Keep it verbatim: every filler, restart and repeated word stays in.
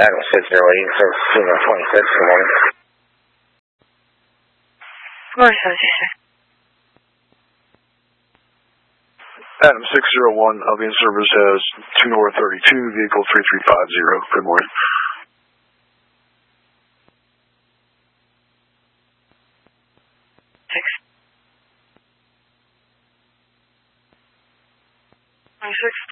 Adam six zero eight, service two twenty-six, good morning. Good morning, seven six six. Adam six zero one, Albion service has two North thirty-two, vehicle three three five zero. Good morning. Six. twenty-six.